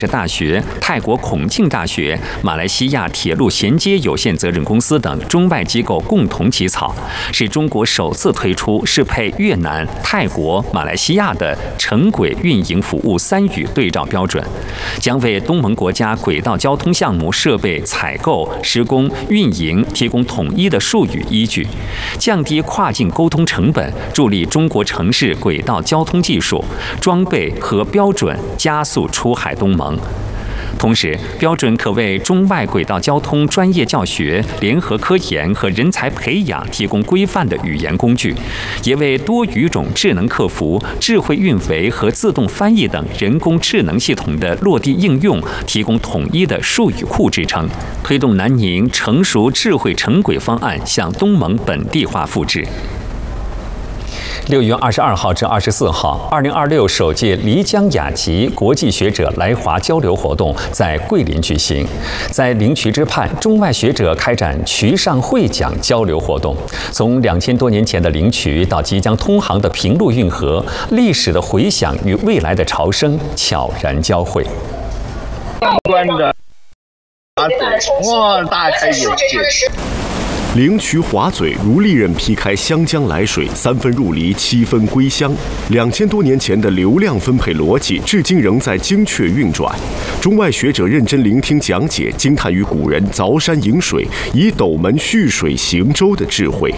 大学、泰国孔庆大学、马来西亚铁路衔接有限责任公司等中外机构共同起草，是中国首次推出适配越南、泰国、马来西亚的城轨运营服务3语对照标准，将为东盟国家轨道交通项目设备采购、施工、运营提供统一的术语依据，降低跨境沟通成本，助力中国城市轨道交通技术、装备和标准加速出海东盟。同时，标准可为中外轨道交通专业教学、联合科研和人才培养提供规范的语言工具，也为多语种智能客服、智慧运维和自动翻译等人工智能系统的落地应用提供统一的术语库支撑，推动南宁成熟智慧城轨方案向东盟本地化复制。6月22号至24号，2026首届漓江雅集国际学者来华交流活动在桂林举行。在灵渠之畔，中外学者开展渠上会讲交流活动，从2000多年前的灵渠到即将通航的平陆运河，历史的回响与未来的潮生悄然交汇。 参观着哇，大开眼界。 灵渠划嘴如利刃劈开湘江来水，3分入离，7分归乡。2000多年前的流量分配逻辑，至今仍在精确运转。中外学者认真聆听讲解，惊叹于古人凿山引水、以斗门蓄水行舟的智慧。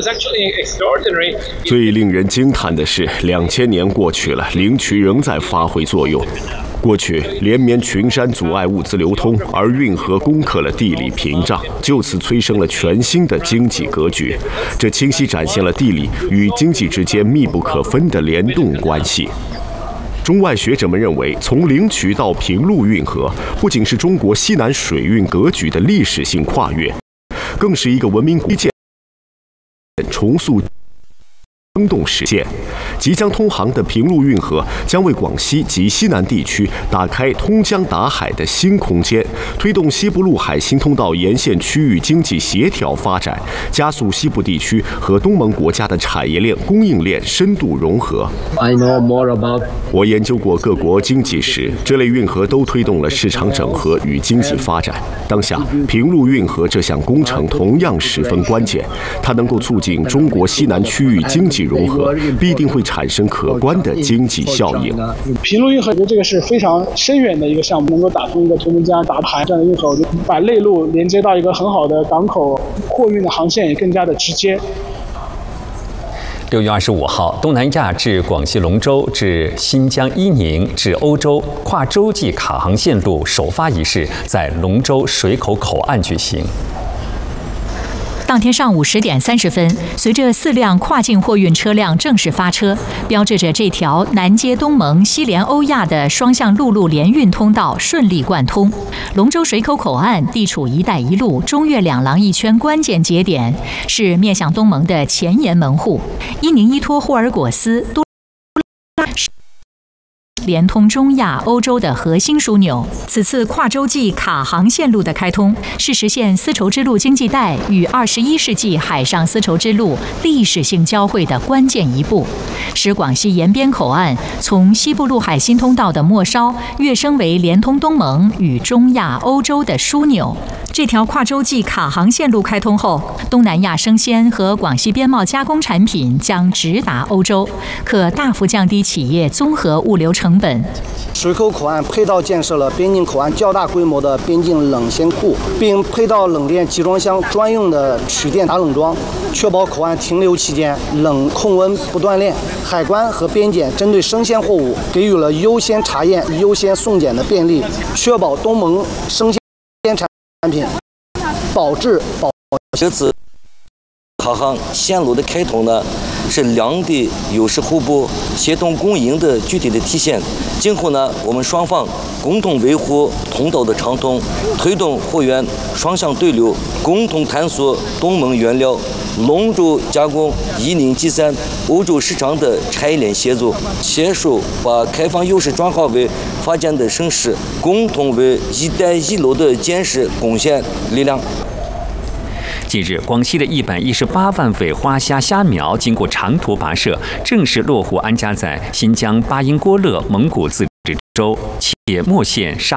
最令人惊叹的是，2000年过去了，灵渠仍在发挥作用。过去，连绵群山阻碍物资流通，而运河攻克了地理屏障，就此催生了全新的经济格局。这清晰展现了地理与经济之间密不可分的联动关系。中外学者们认为，从灵渠到平陆运河，不仅是中国西南水运格局的历史性跨越，更是一个文明基建重塑生动实现。即将通航的平陆运河将为广西及西南地区打开通江达海的新空间，推动西部陆海新通道沿线区域经济协调发展，加速西部地区和东盟国家的产业链、供应链深度融合。我研究过各国经济史，这类运河都推动了市场整合与经济发展。当下，平陆运河这项工程同样十分关键，它能够促进中国西南区域经济融合，必定会产生可观的经济效应。 平陆运河，我觉得这个是非常深远的一个项目，能够打通一个图们江、达盘这样的运河，我觉得把内陆连接到一个很好的港口，货运的航线也更加的直接。 6月25号，东南亚至广西龙州至新疆伊宁至欧洲跨洲际卡航线路首发仪式在龙州水口口岸举行。 当天上午10点30分，随着4辆跨境货运车辆正式发车，标志着这条南接东盟、西连欧亚的双向陆路联运通道顺利贯通。龙州水口口岸地处“一带一路”中越两廊一圈关键节点，是面向东盟的前沿门户。伊宁伊托霍尔果斯多连通中亚、欧洲的核心枢纽。此次跨洲际卡航线路的开通，是实现丝绸之路经济带与21世纪海上丝绸之路历史性交汇的关键一步，使广西延边口岸从西部陆海新通道的末梢跃升为连通东盟与中亚、欧洲的枢纽。这条跨洲际卡航线路开通后，东南亚生鲜和广西边贸加工产品将直达欧洲，可大幅降低企业综合物流成本。 水口口岸配套建设了边境口岸较大规模的边境冷鲜库，并配套冷链集装箱专用的取电打冷装，确保口岸停留期间冷控温不断链。海关和边检针对生鲜货物给予了优先查验、优先送检的便利，确保东盟生鲜产品保质保。 这次卡航线路的开通呢，是两地优势互补、协同共赢的具体的体现。今后呢，我们双方共同维护通道的畅通，推动货源双向对流，共同探索东盟原料、龙舟加工、伊宁集散、欧洲市场的产业链协作，携手把开放优势转化为发展的盛世，共同为“一带一路”的建设贡献力量。 近日，广西的118万尾花虾虾苗经过长途跋涉，正式落户安家在新疆巴音郭勒蒙古自治州。 也墨线沙。